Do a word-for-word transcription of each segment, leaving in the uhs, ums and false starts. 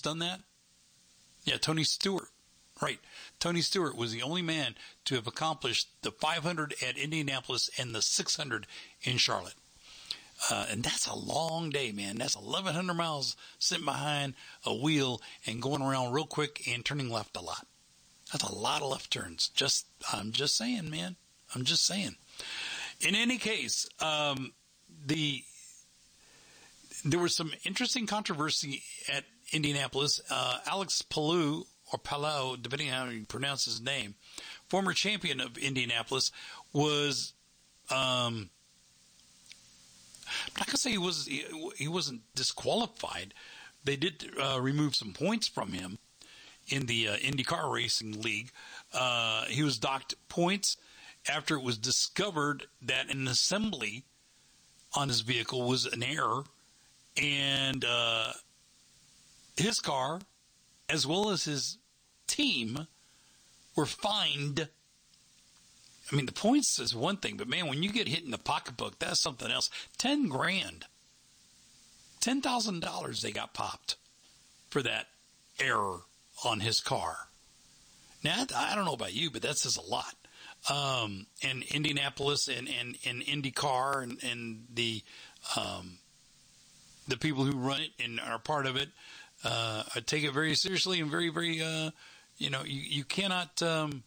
done that? Yeah, Tony Stewart. Right. Tony Stewart was the only man to have accomplished the five hundred at Indianapolis and the six hundred in Charlotte. Uh, and that's a long day, man. That's eleven hundred miles sitting behind a wheel and going around real quick and turning left a lot. That's a lot of left turns. Just, I'm just saying, man. I'm just saying. In any case, um, the there was some interesting controversy at Indianapolis. Uh, Alex Palou, or Palou, depending on how you pronounce his name, former champion of Indianapolis, was, um, I'm not going to say he, was, he, he wasn't disqualified. They did uh, remove some points from him in the uh, IndyCar Racing League. Uh, he was docked points after it was discovered that an assembly on his vehicle was an error, and uh, his car, as well as his team, were fined. I mean, the points is one thing, but man, when you get hit in the pocketbook, that's something else. Ten grand. Ten thousand dollars they got popped for that error on his car. Now, I don't know about you, but that says a lot. Um, and Indianapolis and, and, and IndyCar and, and the, um, the people who run it and are part of it, uh, take it very seriously and very, very, uh, you know, you, you cannot, um,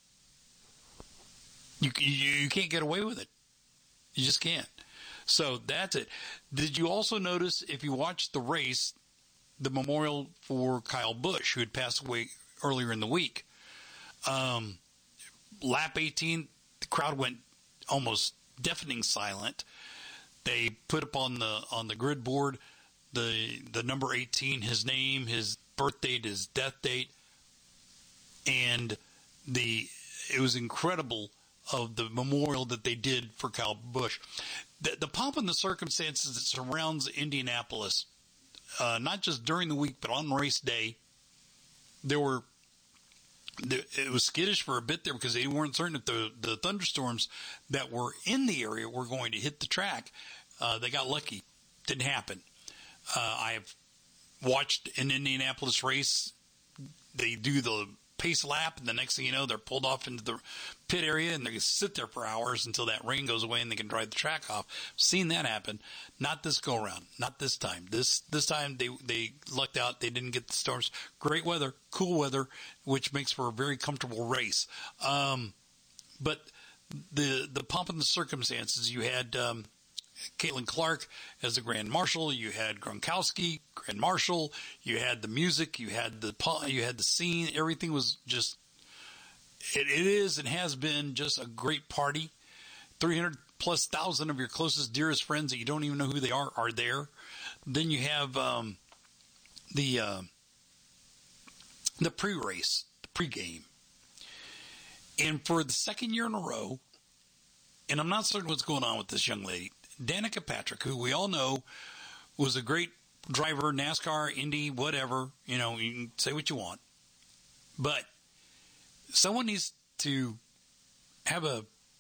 you, you, you can't get away with it. You just can't. So that's it. Did you also notice, if you watched the race, the memorial for Kyle Busch, who had passed away earlier in the week? Um, lap eighteen, the crowd went almost deafening silent. They put up on the on the grid board the the number eighteen, his name, his birth date, his death date, and the it was incredible of the memorial that they did for Kyle Busch. The, the pomp and the circumstances that surrounds Indianapolis, uh, not just during the week but on race day, there were. It was skittish for a bit there because they weren't certain if the, the thunderstorms that were in the area were going to hit the track. Uh, they got lucky. Didn't happen. Uh, I have watched an Indianapolis race. They do the pace lap, and the next thing you know, they're pulled off into the pit area, and they can sit there for hours until that rain goes away and they can drive the track off. Seen that happen. Not this go around. Not this time. This this time they they lucked out. They didn't get the storms. Great weather, cool weather, which makes for a very comfortable race. Um, but the the pomp and the circumstances, you had um, Caitlin Clark as the Grand Marshal. You had Gronkowski, Grand Marshal. You had the music. You had the you had the scene. Everything was just. It, it is and has been just a great party. three hundred plus thousand of your closest, dearest friends that you don't even know who they are are there. Then you have um, the uh, the pre-race, the pre-game. And for the second year in a row, and I'm not certain what's going on with this young lady, Danica Patrick, who we all know was a great driver, NASCAR, Indy, whatever. You know, you can say what you want. But someone needs to have a.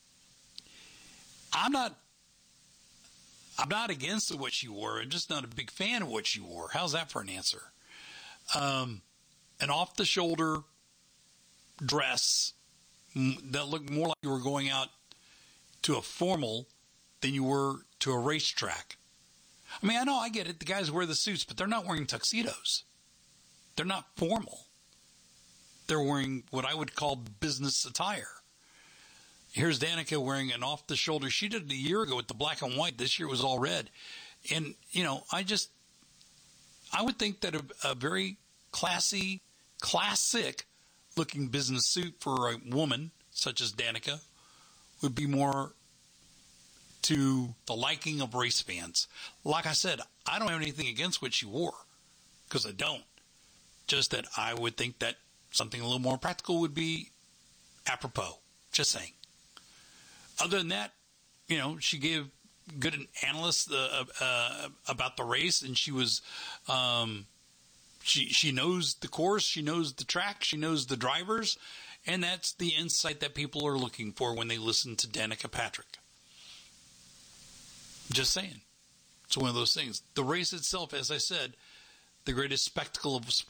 I'm not. I'm not against what she wore. I'm just not a big fan of what she wore. How's that for an answer? Um, an off-the-shoulder dress that looked more like you were going out to a formal than you were to a racetrack. I mean, I know, I get it. The guys wear the suits, but they're not wearing tuxedos. They're not formal. They're wearing what I would call business attire. Here's Danica wearing an off-the-shoulder. She did it a year ago with the black and white. This year was all red. And, you know, I just, I would think that a, a very classy, classic-looking business suit for a woman such as Danica would be more to the liking of race fans. Like I said, I don't have anything against what she wore, because I don't. Just that I would think that something a little more practical would be apropos. Just saying. Other than that, you know, she gave good analysts uh, uh, about the race, and she was, um, she she knows the course, she knows the track, she knows the drivers, and that's the insight that people are looking for when they listen to Danica Patrick. Just saying. It's one of those things. The race itself, as I said, the greatest spectacle of sport.